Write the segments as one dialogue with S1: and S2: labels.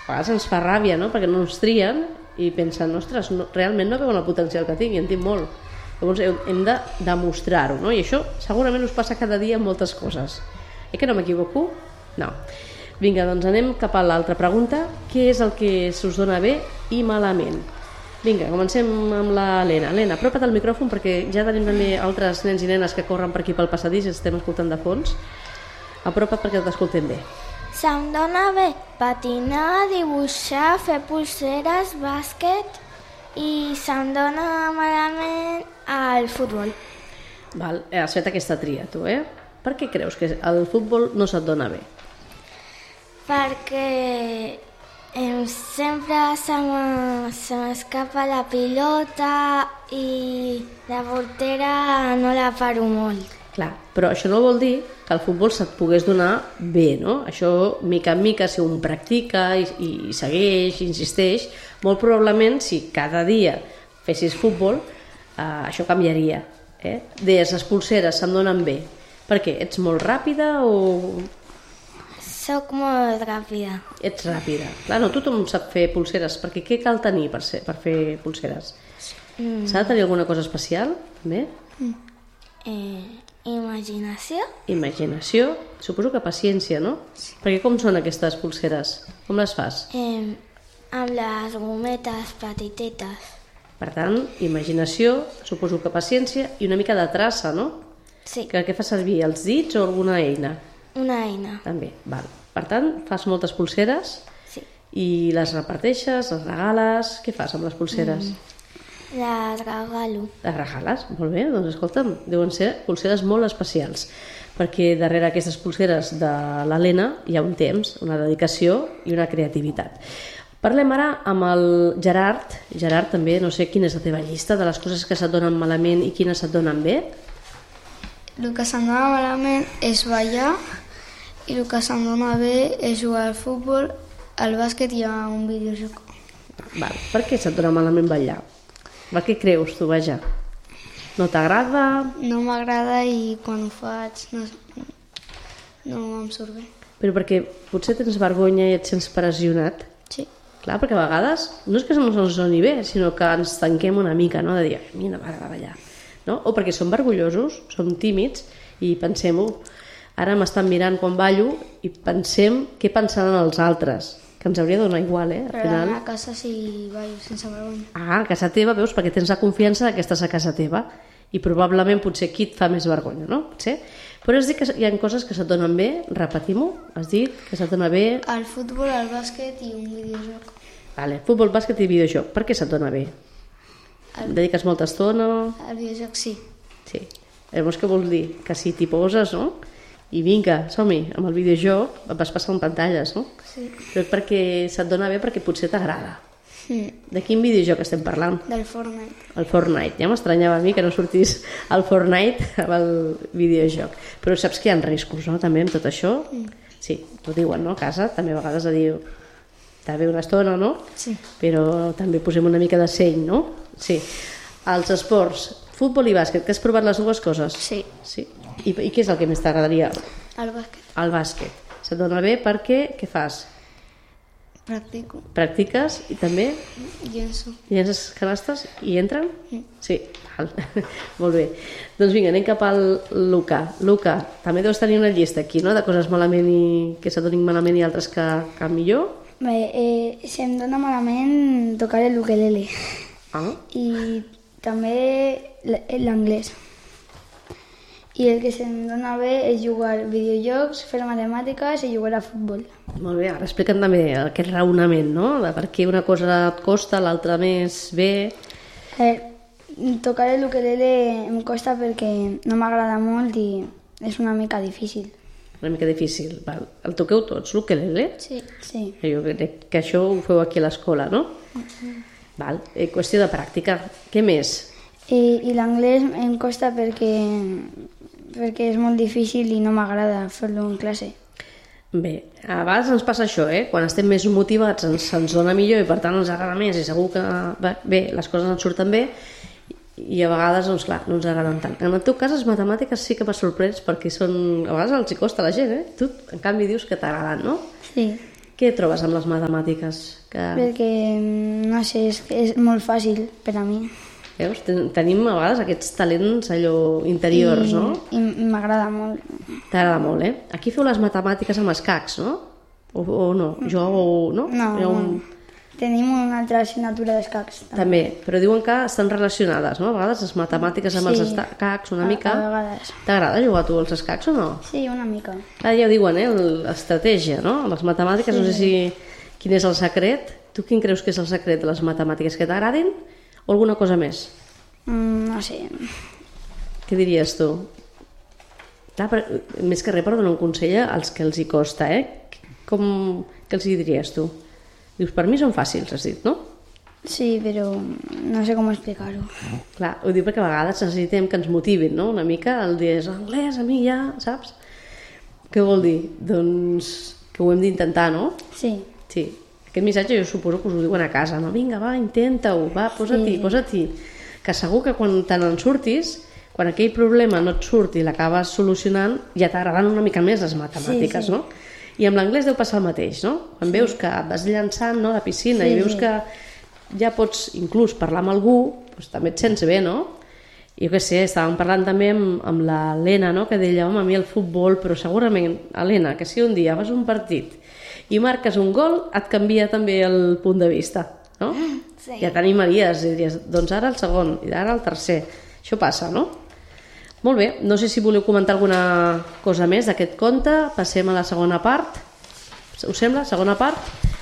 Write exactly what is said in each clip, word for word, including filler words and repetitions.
S1: vegades ens fa ràbia, no? Perquè no ens trien i pensen, ostres, no, realment no veuen el potencial que tinc i en tinc molt. Llavors hem de demostrar-ho, no? I això segurament us passa cada dia en moltes coses. Eh que no m'equivoco? No. Vinga, doncs anem cap a l'altra pregunta. Què és el que s'us dona bé i malament? Vinga, comencem amb la Lena. Lena, apropa't al micròfon perquè ja tenim també altres nens i nenes que corren per aquí pel passadís i estem escoltant de fons. Apropa't perquè t'escoltem bé.
S2: Se'm dona bé patinar, dibuixar, fer pulseres, bàsquet i se'm dona malament el futbol.
S1: Val, has fet aquesta tria, tu, eh? Per què creus que el futbol no se't dona bé?
S2: Perquè Em, sempre se m'escapa la pilota i la portera no la paro molt.
S1: Clar, però això no vol dir que el futbol se't pogués donar bé, no? Això, mica en mica, si un practica i, i segueix, i insisteix, molt probablement, si cada dia fessis futbol, eh, això canviaria. Eh? Deies, les pulseres se'm donen bé. Per què? Ets molt ràpida o...
S2: Soc molt ràpida.
S1: Ets ràpida. Clar, no tothom sap fer pulseres, perquè què cal tenir per, ser, per fer pulseres? Mm. S'ha de tenir alguna cosa especial, també?
S2: Mm. Eh, imaginació?
S1: Imaginació. Suposo que paciència, no? Sí. Perquè com són aquestes pulseres? Com les fas?
S2: Eh, amb les gometes petitetes.
S1: Per tant, imaginació, suposo que paciència i una mica de traça, no?
S2: Sí.
S1: Que què fa servir, els dits o alguna eina?
S2: Una eina.
S1: També, val. Per tant, fas moltes pulseres.
S2: Sí.
S1: I les reparteixes, les regales... Què fas amb les pulseres?
S2: Mm. Les regalo.
S1: Les regales? Molt bé, doncs escolta'm, deuen ser pulseres molt especials, perquè darrere aquestes pulseres de l'Helena hi ha un temps, una dedicació i una creativitat. Parlem ara amb el Gerard. Gerard, també, no sé quina és la teva llista de les coses que se't donen malament i quines se't donen bé.
S3: El que se'm dona malament és ballar i el que se'm dona bé és jugar al futbol, al bàsquet i a un videojoc.
S1: Val. Per què se't dona malament ballar? Per què creus tu, vaja? No t'agrada?
S3: No m'agrada i quan ho faig no, no em surt bé.
S1: Però perquè potser tens vergonya i et sents pressionat?
S3: Sí.
S1: Clar, perquè a vegades no és que no ens doni bé, sinó que ens tanquem una mica, no? De dir, a mi no m'agrada ballar. No? O perquè som vergonyosos, som tímids i pensem-ho, ara m'estan mirant quan ballo i pensem què pensaran els altres, que ens hauria de donar igual, eh? Al
S3: Però
S1: final...
S3: anar a casa si ballo sense vergonya.
S1: Ah, a casa teva, veus, perquè tens la confiança que estàs a casa teva i probablement potser aquí et fa més vergonya, no? Potser. Però has dit que hi ha coses que se't donen bé, repetim-ho, has dit que se't dona bé...
S3: El futbol, el bàsquet i un videojoc.
S1: Vale, futbol, bàsquet i videojoc, per què se't dona bé? El... Dediques molta estona?
S3: El videojoc sí.
S1: Sí. Llavors què vols dir? Que si t'hi poses, no? I vinga, som-hi, amb el videojoc et vas passar en pantalles, no?
S3: Sí.
S1: Però perquè se't dona bé perquè potser t'agrada.
S3: Mm.
S1: De quin videojoc estem parlant?
S3: Del Fortnite.
S1: El Fortnite. Ja m'estranyava a mi que no sortís el Fortnite amb el videojoc. Però saps que hi ha riscos, no? També amb tot això. Mm. Sí, t'ho diuen, no? A casa també a vegades diu està bé una estona, no?
S3: Sí.
S1: Però també posem una mica de seny, no? Sí. Els esports, futbol i bàsquet, que has provat les dues coses?
S3: Sí.
S1: Sí. I, i què és el que més t'agradaria?
S3: El bàsquet.
S1: El bàsquet. Se't dona bé perquè què fas?
S3: Practico.
S1: Practiques i també
S3: Llenço.
S1: llences canastes i entren?
S3: Mm.
S1: Sí. Val. Molt bé. Doncs vinga, anem cap al Luca. Luca, també deus tenir una llista aquí, no?, de coses malament i que se't donin malament i altres que, que millor.
S4: Bé, eh, se'm dona malament tocar el ukelele.
S1: Ah.
S4: I també l'anglès. I el que se'm dona bé és jugar videojocs, fer matemàtiques i jugar a futbol.
S1: Molt bé, ara explica'm també aquest raonament, no?, de per què una cosa et costa, l'altra més bé.
S4: Eh, tocar el ukelele em costa perquè no m'agrada molt i és una mica difícil.
S1: Una mica difícil. Val. El toqueu tots, l'ukelele?
S4: Sí. Sí.
S1: Jo crec que això ho feu aquí a l'escola, no?
S4: Mm-hmm.
S1: Val. Eh, qüestió de pràctica. Què més?
S4: I, i l'anglès em costa perquè, perquè és molt difícil i no m'agrada fer-lo en classe.
S1: Bé, a vegades ens passa això, eh? Quan estem més motivats ens, ens dona millor i per tant ens agrada més i segur que bé, les coses ens surten bé i a vegades, doncs clar, no ens agraden tant. En el teu cas, les matemàtiques sí que m'ha sorprès perquè són... a vegades els hi costa a la gent, eh? Tu, en canvi, dius que t'agraden, no?
S4: Sí.
S1: Què trobes amb les matemàtiques? Que...
S4: Perquè, no sé, és, és molt fàcil per a mi.
S1: Veus? Ten- Tenim a vegades aquests talents allò interiors,
S4: I,
S1: no?
S4: I m'agrada molt.
S1: T'agrada molt, eh? Aquí feu les matemàtiques amb escacs, no? O, o no? Jo, o, no?
S4: No,
S1: Hi ha un...
S4: no. Tenim una altra assignatura d'escacs.
S1: També, però diuen que estan relacionades, no? A vegades les matemàtiques amb
S4: Sí.
S1: els escacs una
S4: A-
S1: mica...
S4: a vegades.
S1: T'agrada jugar tu als escacs o no?
S4: Sí, una mica.
S1: Ara ja ho diuen, eh? L'estratègia, no? Les matemàtiques, no sé si... Quin és el secret? Tu quin creus que és el secret de les matemàtiques? Que t'agradin o alguna cosa més?
S4: Mm, no sé.
S1: Què diries tu? Clar, per, més que res per donar un consell als que els hi costa, eh? Com, què els hi diries tu? Dius, per mi són fàcils, has dit, no?
S4: Sí, però no sé com explicar-ho.
S1: Clar, ho dic perquè a vegades necessitem que ens motivin, no? Una mica el dir, és anglès, a mi ja, saps? Què vol dir? Doncs que ho hem d'intentar, no?
S4: Sí,
S1: Sí. Aquest missatge jo suposo que us ho diuen a casa, no? Vinga, va, intenta-ho, va, posa-t'hi,
S4: Sí.
S1: posa-t'hi. Que segur que quan te n'en surtis, quan aquell problema no et surt i l'acabes solucionant, ja t'agraden una mica més les matemàtiques,
S4: Sí, sí.
S1: no? I amb l'anglès deu passar el mateix, no? Quan veus que et vas llançant, no?, a la piscina
S4: Sí,
S1: i veus
S4: sí.
S1: que ja pots inclús parlar amb algú, doncs també et sents bé, no? Jo què sé, estàvem parlant també amb, amb l'Helena, no?, que deia, home, a mi el futbol, però segurament, Helena, que si un dia vas a un partit i marques un gol, et canvia també el punt de vista, no?
S2: Sí.
S1: Ja t'animaries i diries, doncs ara el segon i ara el tercer. Això passa, no? Molt bé, no sé si voleu comentar alguna cosa més d'aquest conte. Passem a la segona part. Us sembla? Segona part?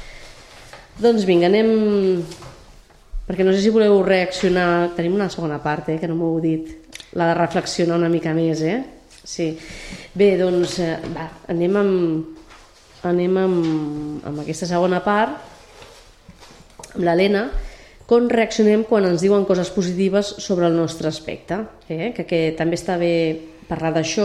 S1: Doncs vinga, anem... Perquè no sé si voleu reaccionar... Tenim una segona part, eh, que no m'ho heu dit. La de reflexionar una mica més, eh? Sí. Bé, doncs, eh, va, anem amb... Anem amb, amb aquesta segona part, amb l'Helena, com reaccionem quan ens diuen coses positives sobre el nostre aspecte, eh? que, que també està bé parlar d'això.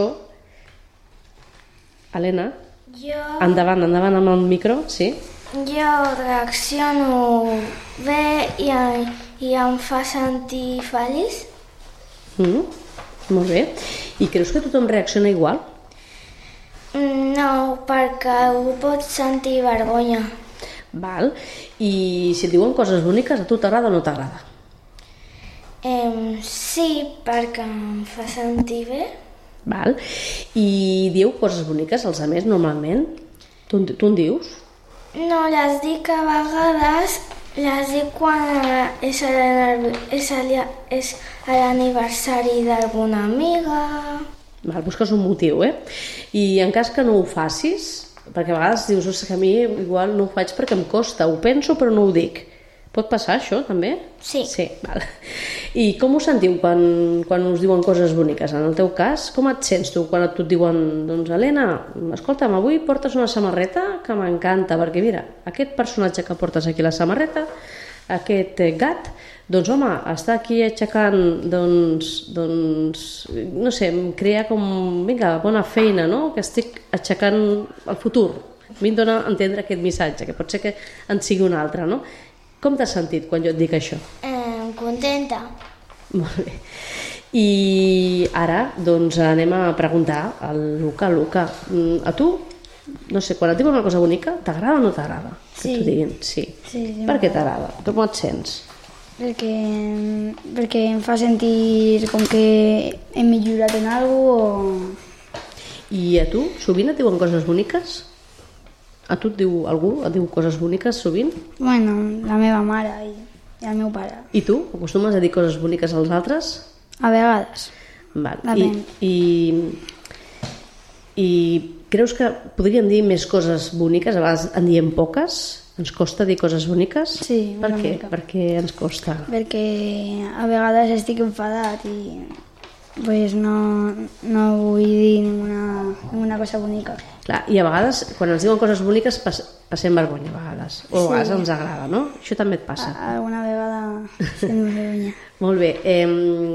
S1: Helena,
S2: Jo,
S1: endavant, endavant amb el micro, sí?
S2: jo reacciono bé i, i em fa sentir feliç.
S1: Mm, molt bé. I creus que tothom reacciona igual?
S2: No, perquè algú pot sentir vergonya.
S1: Val. I si et diuen coses boniques, a tu t'agrada o no t'agrada?
S2: Em, sí, perquè em fa sentir bé.
S1: Val. I diu coses boniques als altres normalment? Tu, en- tu en dius?
S2: No, les dic a vegades, les dic quan eh, és a l'aniver- és a l'ia- és a l'aniversari d'alguna amiga.
S1: Val, busques un motiu, eh? I en cas que no ho facis, perquè a vegades dius, ostres, que a mi igual no ho faig perquè em costa, ho penso però no ho dic. Pot passar això, també?
S2: Sí.
S1: Sí, val. I com us sentiu quan, quan us diuen coses boniques? En el teu cas, com et sents tu quan et diuen, doncs, Helena, escolta'm, avui portes una samarreta que m'encanta, perquè mira, aquest personatge que portes aquí a la samarreta, aquest eh, gat, doncs home, està aquí aixecant, doncs, doncs, no sé, em crea com, vinga, bona feina, no?, que estic aixecant el futur. A mi em dona a entendre aquest missatge, que pot ser que en sigui un altre, no? Com t'has sentit quan jo et dic això?
S2: Em, contenta.
S1: Molt bé. I ara, doncs, anem a preguntar al Luca. Luca, mm, a tu, no sé, quan et diuen una cosa bonica, t'agrada o no t'agrada? Que
S4: Sí.
S1: t'ho diguin, sí.
S4: Sí, sí,
S1: Per què t'agrada? Com et sents?
S4: perquè, perquè em fa sentir com que he millorat en alguna cosa
S1: I a tu, sovint et diuen coses boniques? A tu et diu algú, et diu coses boniques sovint?
S4: o... Bueno, la meva mare i, i el meu pare.
S1: I tu, acostumes a dir coses boniques als altres?
S4: A vegades.
S1: Val. I,
S4: Depèn.
S1: i, I creus que podríem dir més coses boniques? A vegades en diem poques? Ens costa dir coses boniques?
S4: Sí,
S1: Per
S4: una
S1: què?
S4: mica.
S1: Per què ens costa?
S4: Perquè a vegades estic enfadat i pues no, no vull dir ninguna, ninguna cosa bonica.
S1: Clar, i a vegades, quan ens diuen coses boniques, pas, passem vergonya, a vegades. O a
S4: Sí.
S1: vegades ens agrada, no? Això també et passa.
S4: A, alguna vegada tenim vergonya.
S1: Molt bé. Eh,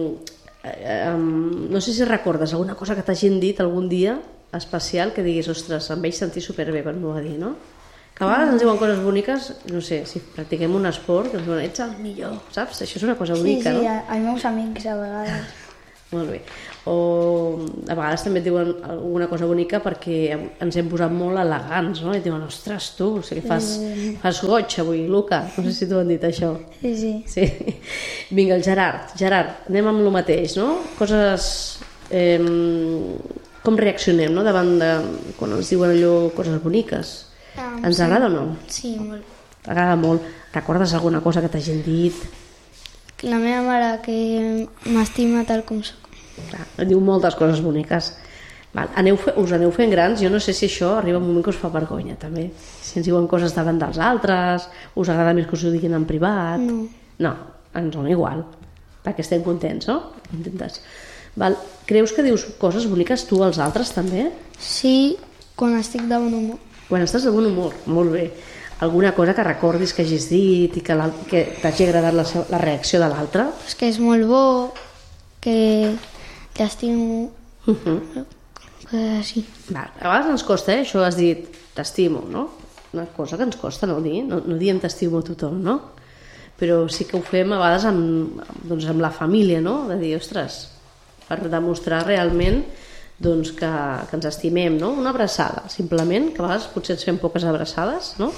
S1: eh, no sé si recordes alguna cosa que t'hagin dit algun dia especial que diguis, ostres, em vaig sentir superbé quan m'ho va dir, no? Que a vegades ens diuen coses boniques, no sé, si practiquem un esport, que ens diuen, ets el millor, saps? Això és una cosa
S4: Sí,
S1: bonica,
S4: sí,
S1: no?
S4: a- als meus amics a vegades.
S1: Molt bé. O a vegades també et diuen alguna cosa bonica perquè ens hem posat molt elegants, no? I et diuen, ostres, tu, o sigui, fas, fas goig avui, Luca. No sé si t'ho han dit, això.
S4: Sí, sí.
S1: Sí. Vinga, el Gerard. Gerard, anem amb el mateix, no? Coses... Eh, com reaccionem, no?, davant de... quan ens diuen allò, coses boniques.
S3: Ah,
S1: ens
S3: sí.
S1: agrada o no?
S3: Sí, molt.
S1: T'agrada molt. Recordes alguna cosa que t'hagin dit?
S3: La meva mare, que m'estima tal com soc.
S1: Clar, et diu moltes coses boniques. Val. Aneu, us aneu fent grans, jo no sé si això arriba un moment que us fa vergonya, també. Si ens diuen coses davant dels altres, us agrada més que us ho diguin en privat?
S3: No.
S1: No, ens dona igual, perquè estem contents, no? Intentes. Val. Creus que dius coses boniques tu als altres, també?
S3: Sí, quan estic de bon humor.
S1: Quan estàs de bon humor, molt bé. Alguna cosa que recordis que hagis dit i que, que t'hagi agradat la, seva, la reacció de l'altre?
S3: És que és molt bo, que t'estimo,
S1: Uh -huh.
S3: coses així.
S1: Val. A vegades ens costa, eh? Això has dit t'estimo, no? Una cosa que ens costa no dir, no, no diem t'estimo a tothom, no? Però sí que ho fem a vegades amb, doncs amb la família, no? De dir, ostres, per demostrar realment doncs que, que ens estimem, no? Una abraçada, simplement, que a vegades potser ens fem poques abraçades, no?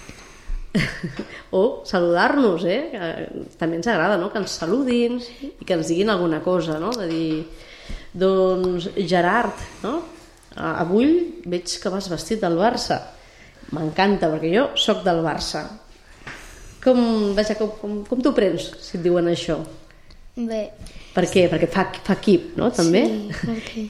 S1: O saludar-nos, eh? Que també ens agrada, no? Que ens saludin i que ens diguin alguna cosa, no? De dir, doncs Gerard, no? Avui veig que vas vestit del Barça. M'encanta, perquè jo sóc del Barça. Com, vaja, com, com, com t'ho prens si et diuen això?
S3: Bé.
S1: Per què? Perquè fa, fa equip, no? També?
S3: Sí, perquè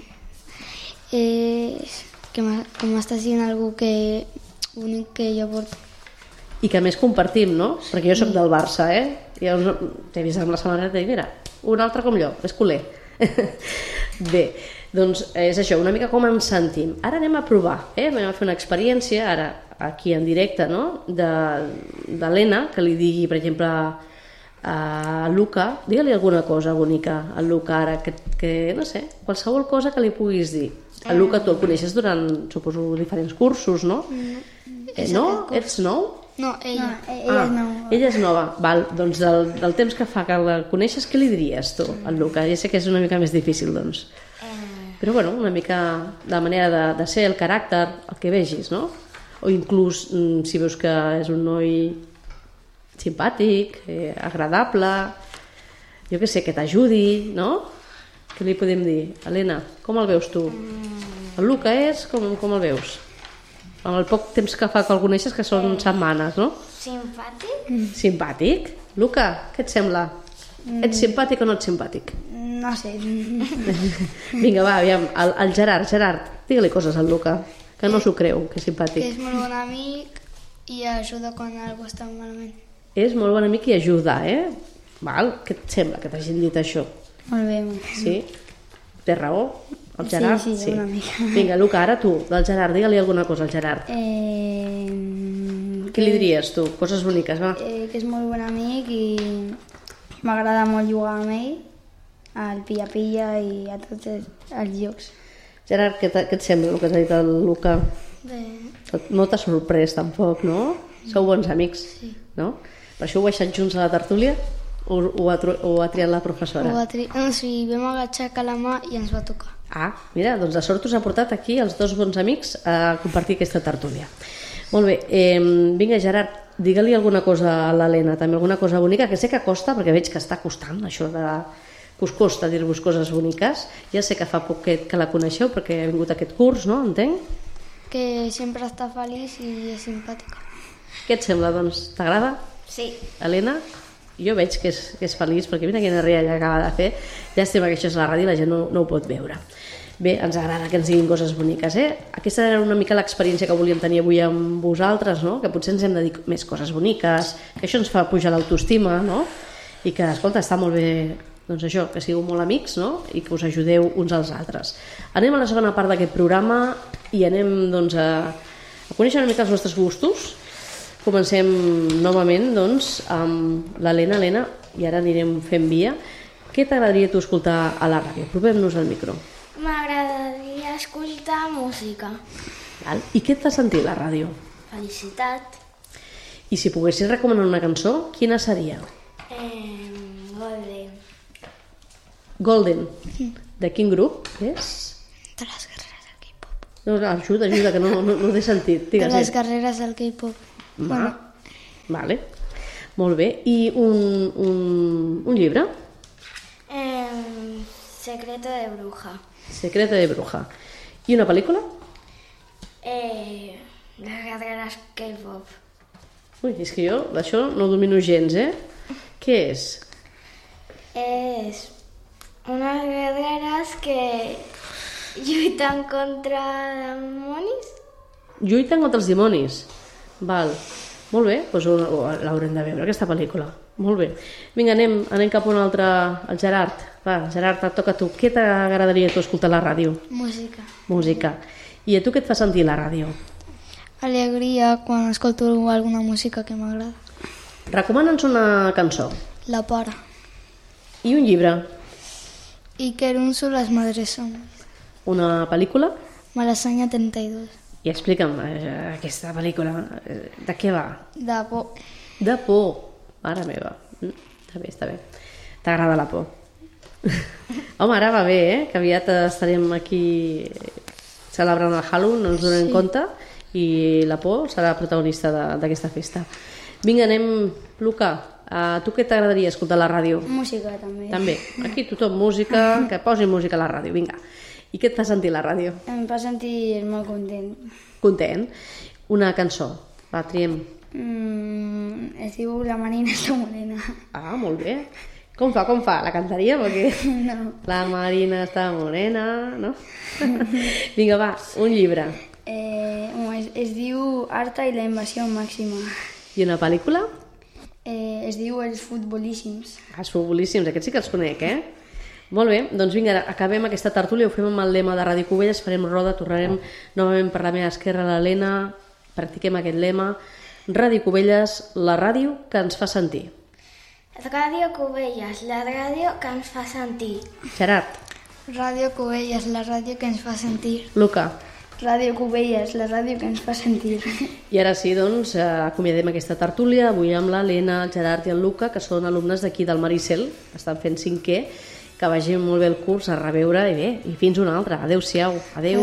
S3: és que m'estàs dient algú que bonic que jo porto.
S1: I que a més compartim, no? Perquè jo sóc del Barça, eh? I llavors t'he vist amb la samarreta i mira, un altre com jo, és culer. Bé, doncs és això, una mica com ens sentim. Ara anem a provar, eh? Anem a fer una experiència, ara aquí en directe, no? d'Helena, que li digui, per exemple, a Luca, digue-li alguna cosa bonica al Luca ara, que, que no sé, qualsevol cosa que li puguis dir. El Luca tu el coneixes durant, suposo, diferents cursos, no? Eh, no? Ets nou?
S3: No, ella.
S4: No, ella
S1: Ah,
S4: és nova.
S1: ella és nova. Val, doncs del, del temps que fa que la coneixes, què li diries tu, al Luca? Ja sé que és una mica més difícil, doncs. Però bueno, una mica de la manera de, de ser, el caràcter, el que vegis, no? O inclús mm, si veus que és un noi simpàtic, eh, agradable, jo què sé, que t'ajudi, no? Què li podem dir? Helena, com el veus tu? El Luca és, com, com el veus? Amb el poc temps que fa que el coneixes, que són setmanes, no?
S2: Simpàtic?
S1: Simpàtic? Luca, què et sembla? Ets simpàtic o no ets simpàtic?
S4: No sé.
S1: Vinga, va, aviam, el, el Gerard, Gerard, digue-li coses al Luca, que no s'ho creu, que és
S3: Que
S1: simpàtic.
S3: és molt bon amic i ajuda quan algú està malament.
S1: És molt bon amic i ajuda, eh? Val? Què et sembla que t'hagin dit això?
S4: Molt bé, molt bé.
S1: Sí? Té raó? El
S4: Sí,
S1: Gerard?
S4: sí, una mica.
S1: Vinga, Luca, ara tu, del Gerard, digue-li alguna cosa al Gerard.
S4: Eh,
S1: Què li diries tu? Coses boniques, va.
S4: eh, que és molt bon amic i m'agrada molt jugar amb ell, al pilla-pilla i a tots els, els jocs.
S1: Gerard, què, què et sembla el que t'ha dit el Luca?
S3: Bé,
S1: No t'ha sorprès tampoc, no? Sou bons amics,
S3: sí.
S1: no? Per això heu baixat junts a la tertúlia o, o, ha, tro- o ha triat la professora?
S3: Ho va tri... no, sí, vam agachar que la mà i ens va tocar.
S1: Ah, mira, doncs la sort us ha portat aquí els dos bons amics a compartir aquesta tertúlia. Molt bé, eh, vinga Gerard, digue-li alguna cosa a l'Helena, també alguna cosa bonica, que sé que costa, perquè veig que està costant això de... que us costa dir-vos coses boniques. Ja sé que fa poquet que la coneixeu perquè ha vingut aquest curs, no? Entenc?
S3: Que sempre està feliç i és simpàtica.
S1: Què et sembla, doncs? T'agrada?
S2: Sí.
S1: Helena? Jo veig que és, que és feliç, perquè mira quina rialla acaba de fer. Llàstima que això és la ràdio i la gent no, no ho pot veure. Bé, ens agrada que ens diguin coses boniques, eh? Aquesta era una mica l'experiència que volíem tenir avui amb vosaltres, no? Que potser ens hem de dir més coses boniques, que això ens fa pujar l'autoestima, no? I que, escolta, està molt bé, doncs això, que sigueu molt amics, no? I que us ajudeu uns als altres. Anem a la segona part d'aquest programa i anem, doncs, a, a conèixer una mica els nostres gustos. Comencem novament, doncs, amb l'Helena. Helena, i ara anirem fent via. Què t'agradaria tu escoltar a la ràdio? Provem-nos el micro.
S2: M'agradaria escoltar música.
S1: Val? I què et fa sentir la ràdio?
S2: Felicitat.
S1: I si poguessis recomanar una cançó, quina seria?
S2: Eh, molt bé.
S1: Golden. De quin grup és?
S3: De les guerreres del K-pop.
S1: No, no, ajuda, ajuda, que no, no, no he sentit.
S3: De
S1: Digues,
S3: les
S1: eh?
S3: guerreres del K-pop.
S1: Ma.
S3: Bueno,
S1: Vale. Molt bé. I un, un, un llibre?
S2: Em, Secreto de bruja.
S1: Secreto de bruja. I una pel·lícula?
S2: Eh, las guerreras K-pop.
S1: Ui, és que jo d'això no domino gens, eh? Què és?
S2: Es unas guerreras que lluitan contra demonis.
S1: Lluiten contra els dimonis. Val. Molt bé, doncs l'haurem de veure, aquesta pel·lícula. Molt bé. Vinga, anem, anem cap a un altre... El Gerard. Va, Gerard, et toca a tu. Què t'agradaria a tu escoltar a la ràdio?
S3: música.
S1: Música. I a tu què et fa sentir la ràdio?
S3: Alegria quan escolto alguna música que m'agrada.
S1: Recomana'ns una cançó.
S3: La para.
S1: I un llibre.
S3: Y Kerunsu, las madres son.
S1: Una pel·lícula.
S3: Malasaña treinta y dos.
S1: I explica'm, eh, aquesta pel·lícula, eh, de què va?
S3: De por.
S1: De por. Mare meva. Mm, està bé, està bé. T'agrada la por. Home, ara va bé, eh? Que aviat estarem aquí celebrant el Halloween, no ens donem sí. compte, i la por serà protagonista d'aquesta festa. Vinga, anem... Luca, a tu què t'agradaria escoltar a la ràdio?
S4: Música, també.
S1: També. Aquí tothom música, que posi música a la ràdio, vinga. I què et fa sentir la ràdio?
S4: Em fa sentir molt content.
S1: Content. Una cançó. Va, triem.
S4: Mm, es diu La Marina està morena.
S1: Ah, molt bé. Com fa, com fa? La cantaria? Perquè...
S4: No.
S1: La Marina està morena, no? Vinga, va, un llibre.
S4: Eh, es, es diu Arta i la invasió màxima.
S1: I una pel·lícula?
S4: Eh, es diu Els futbolíssims.
S1: Ah, els futbolíssims, aquests sí que els conec, eh? Molt bé, doncs vinga, acabem aquesta tertúlia, ho fem amb el lema de Ràdio Cubelles, farem roda, tornarem novament per la meva esquerra, l'Helena, practiquem aquest lema. Ràdio Cubelles, la ràdio que ens fa sentir.
S2: Ràdio Cubelles, la ràdio que ens fa sentir.
S1: Gerard.
S3: Ràdio Cubelles, la ràdio que ens fa sentir.
S1: Luca.
S4: Ràdio Cubelles, la ràdio que ens fa sentir.
S1: I ara sí, doncs, acomiadem aquesta tertúlia, avui amb l'Helena, el Gerard i el Luca, que són alumnes d'aquí del Maricel, estan fent cinquè, que vagi molt bé el curs, a reveure, i bé, i fins una altra. Adéu-siau. Adéu.